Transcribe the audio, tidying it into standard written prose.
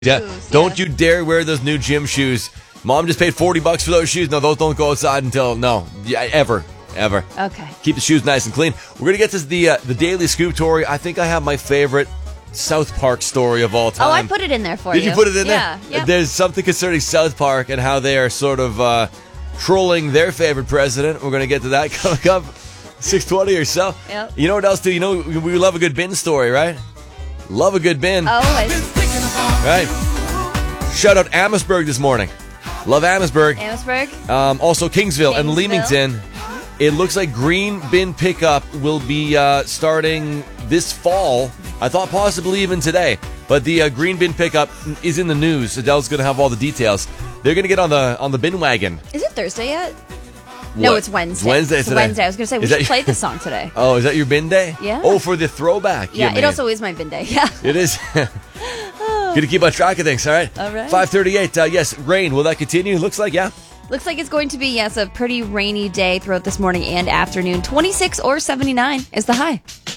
Yeah. Shoes, Don't yeah. you dare wear those new gym shoes. Mom just paid $40 for those shoes. No, those don't go outside until ever. Okay. Keep the shoes nice and clean. We're gonna get to the Daily Scoop, Tori. I think I have my favorite South Park story of all time. Oh, I put it in there for you. Did you put it in Yeah. there? Yep. There's something concerning South Park and how they are sort of trolling their favorite president. We're gonna get to that coming up 6:20 or so. Yep. You know what else, too? You know we love a good bin story, right? Love a good bin. Always. Right. Shout out Amherstburg this morning. Love Amherstburg. Amherstburg. Also Kingsville and Kingsville. Leamington. It looks like green bin pickup will be starting this fall. I thought possibly even today. But the green bin pickup is in the news. Adele's going to have all the details. They're going to get on the bin wagon. Is it Thursday yet? No, What? it's Wednesday. Wednesday It's today. Wednesday. I was going to say, we Is that should your- play this song today. Oh, is that your bin day? Yeah. Oh, for the throwback. Yeah, you it mean. also is my bin day. Yeah. It is. Good to keep on track of things, all right? All right. 5:38. Yes, rain. Will that continue? Looks like, yeah. Looks like it's going to be, yes, a pretty rainy day throughout this morning and afternoon. 26 or 79 is the high.